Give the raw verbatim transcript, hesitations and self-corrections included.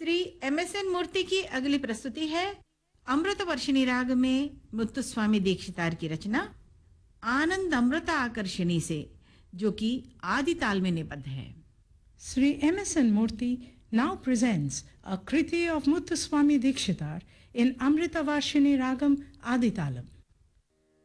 Shri M S N मूर्ति की अगली प्रस्तुति है अमृत वर्षिणी राग में मुत्तुस्वामी दीक्षितार की रचना आनंद अमृत आकर्षणी से, जो कि आदि ताल में निबद्ध है। Sri M S N Murthy now presents a kriti of Muthuswami Dikshitar in Amrita Varshini Ragam Aditalam.